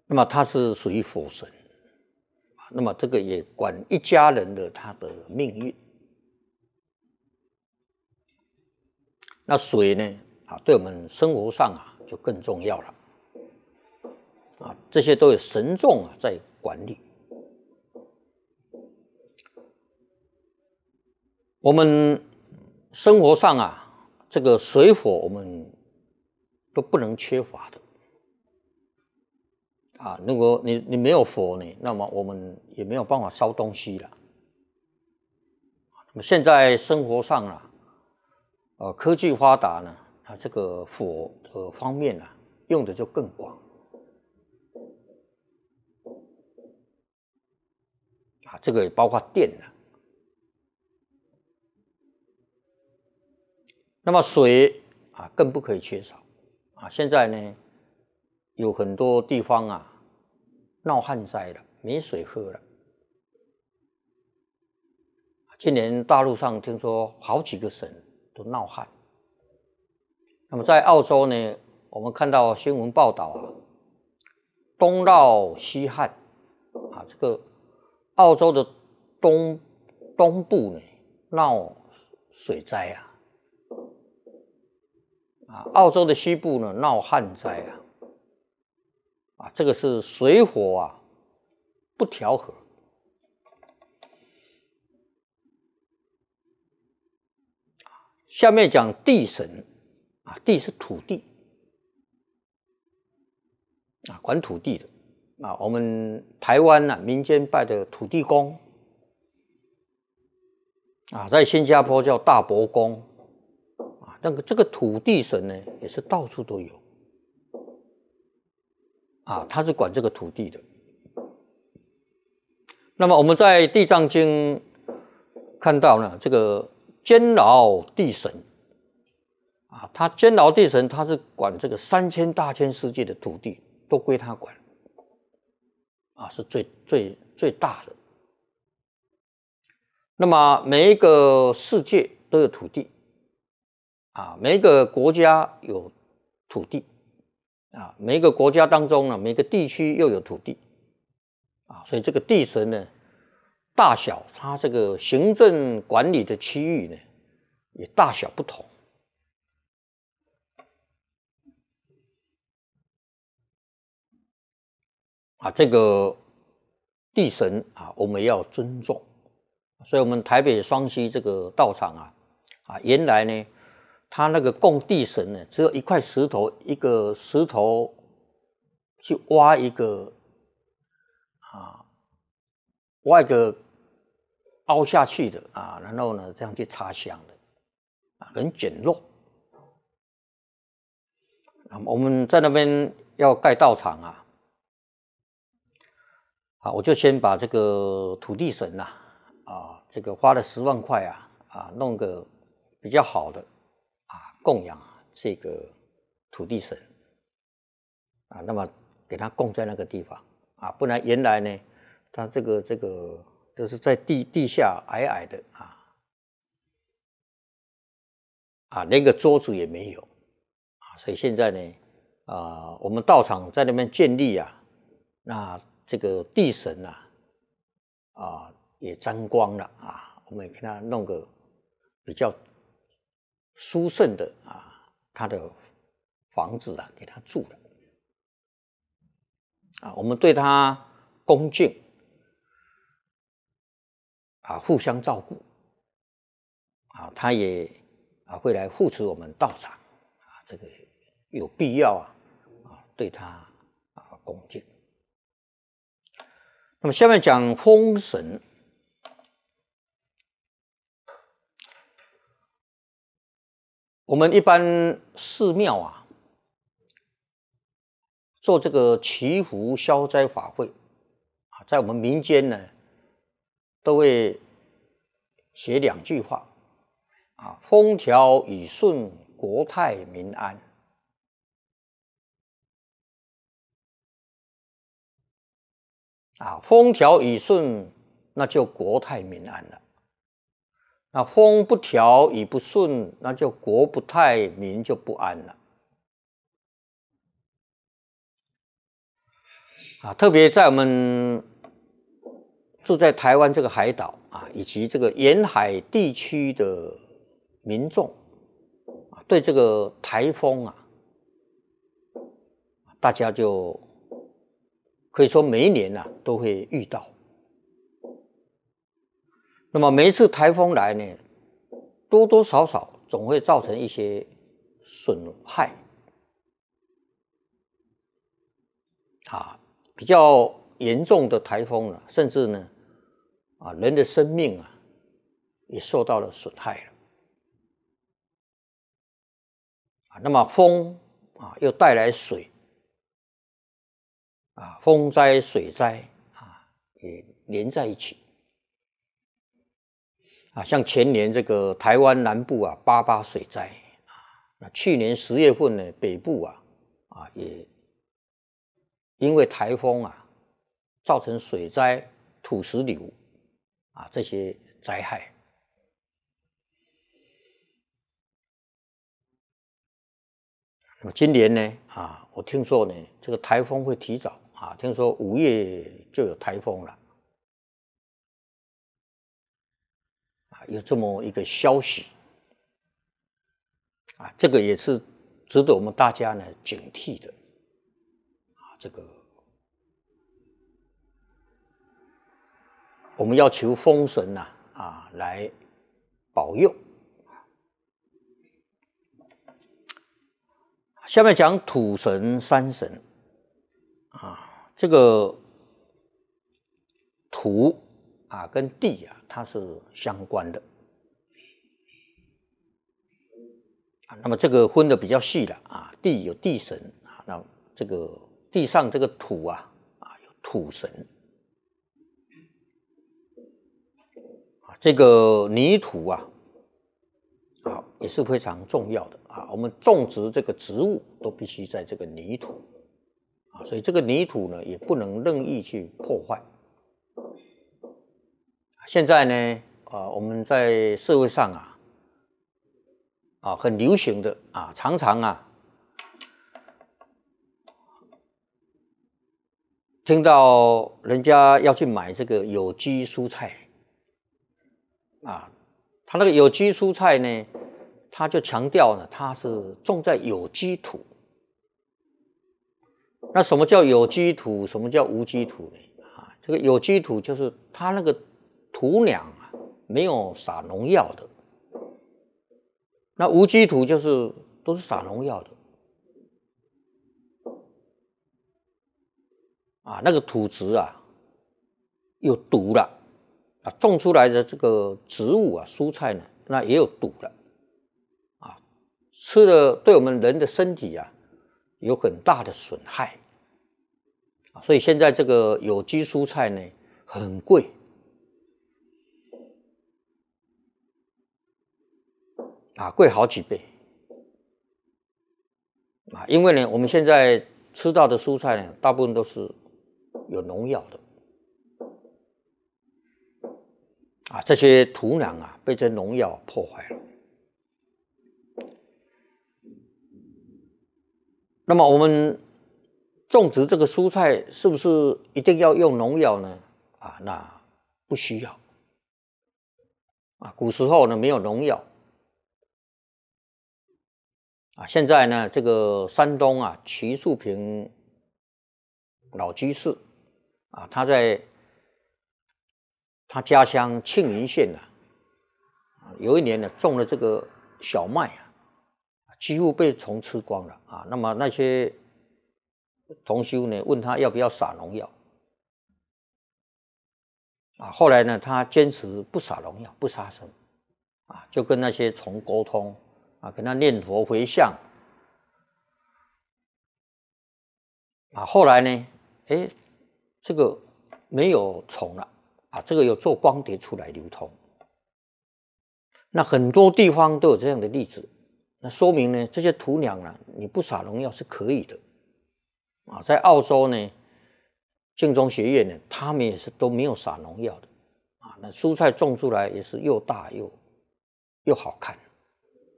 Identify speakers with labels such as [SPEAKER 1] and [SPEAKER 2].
[SPEAKER 1] 那么他是属于火神，那么这个也管一家人的他的命运。那水呢对我们生活上就更重要了这些都有神众在管理。我们生活上这个水火我们都不能缺乏的如果你没有火呢，那么我们也没有办法烧东西了。那么现在生活上科技发达呢，这个火的方面用的就更广这个也包括电了。那么水更不可以缺少现在呢有很多地方闹旱灾了，没水喝了。今年大陆上听说好几个省都闹旱。那么在澳洲呢，我们看到新闻报道东涝西旱这个澳洲的东部呢闹水灾澳洲的西部呢闹旱灾这个是水火不调和。下面讲地神地是土地管土地的我们台湾民间拜的土地公在新加坡叫大伯公那个这个土地神呢也是到处都有他是管这个土地的。那么我们在地藏经看到呢，这个监牢地神他监牢地神他是管这个3000大千世界的土地都归他管是最大的。那么每一个世界都有土地每一个国家有土地每一个国家当中呢，每个地区又有土地所以这个地神呢大小它这个行政管理的区域呢也大小不同这个地神我们要尊重。所以我们台北双溪这个道场原来呢他那个供地神呢只有一块石头，一个石头去挖一个凹下去的然后呢这样去插香的很简陋。我们在那边要盖道场我就先把这个土地神这个花了10万块弄个比较好的供养这个土地神那么给他供在那个地方不然原来呢他这个就是在地下矮矮的连个桌子也没有所以现在呢我们道场在那边建立那这个地神也沾光了我们也给他弄个比较殊胜的他的房子给他住了我们对他恭敬互相照顾他也会来护持我们道场这个有必要对他恭敬。那么下面讲风神。我们一般寺庙做这个祈福消灾法会在我们民间呢都会写2句话风调雨顺，国泰民安。风调雨顺那就国泰民安了，那风不调雨不顺，那就国不泰民就不安了。 特别在我们住在台湾这个海岛以及这个沿海地区的民众对这个台风大家就可以说每一年都会遇到。那么每一次台风来呢，多多少少总会造成一些损害比较严重的台风呢，甚至呢人的生命也受到了损害了那么风又带来水风灾水灾也连在一起像前年这个台湾南部88水灾那去年10月份呢，北部也因为台风造成水灾、土石流这些灾害。那么今年呢我听说呢，这个台风会提早听说5月就有台风了有这么一个消息这个也是值得我们大家呢警惕的这个我们要求风神来保佑。下面讲土神、山神这个土跟地它是相关的那么这个分的比较细了地有地神那这个地上这个土有土神这个泥土也是非常重要的我们种植这个植物都必须在这个泥土所以这个泥土呢也不能任意去破坏。现在呢我们在社会上很流行的常常听到人家要去买这个有机蔬菜他那个有机蔬菜呢，他就强调呢，它是种在有机土。那什么叫有机土？什么叫无机土呢？这个有机土就是它那个土壤没有撒农药的，那无机土就是都是撒农药的那个土质有毒了种出来的这个植物蔬菜呢，那也有毒了吃了对我们人的身体有很大的损害所以现在这个有机蔬菜呢很贵贵好几倍因为呢我们现在吃到的蔬菜呢大部分都是有农药的这些土壤被这农药破坏了。那么我们种植这个蔬菜是不是一定要用农药呢？那不需要古时候呢没有农药现在呢这个山东徐树平老居士他在他家乡庆云县有一年呢种了这个小麦几乎被虫吃光了那么那些同修呢问他要不要撒农药后来呢他坚持不撒农药不杀生就跟那些虫沟通跟他念佛回向后来呢这个没有虫了这个有做光碟出来流通。那很多地方都有这样的例子，那说明呢这些土壤你不撒农药是可以的在澳洲呢净宗学院呢他们也是都没有撒农药的那蔬菜种出来也是又大又好看。